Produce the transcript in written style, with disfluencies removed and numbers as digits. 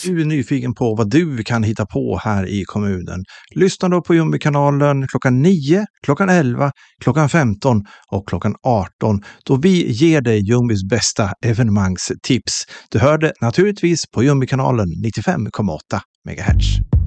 Du är nyfiken på vad du kan hitta på här i kommunen. Lyssna då på Ljungbykanalen klockan 9, klockan 11, klockan 15 och klockan 18 då vi ger dig Ljungbys bästa evenemangstips. Du hör det naturligtvis på Ljungbykanalen 95,8 MHz.